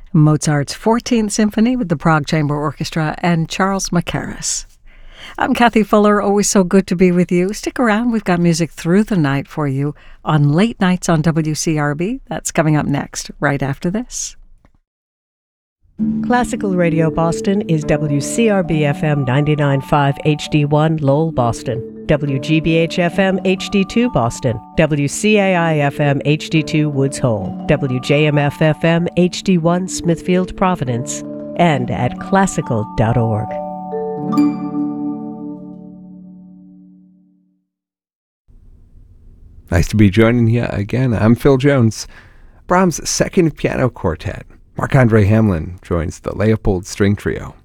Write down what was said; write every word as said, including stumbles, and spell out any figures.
Mozart's fourteenth Symphony with the Prague Chamber Orchestra and Charles Mackerras. I'm Kathy Fuller, always so good to be with you. Stick around, we've got music through the night for you on Late Nights on W C R B. That's coming up next, right after this. Classical Radio Boston is W C R B F M ninety-nine point five H D one Lowell, Boston, W G B H F M H D two Boston, W C A I F M H D two Woods Hole, W J M F F M H D one Smithfield, Providence, and at classical dot org. Nice to be joining you again. I'm Phil Jones. Brahms' Second Piano Quartet. Marc-Andre Hamelin joins the Leopold String Trio.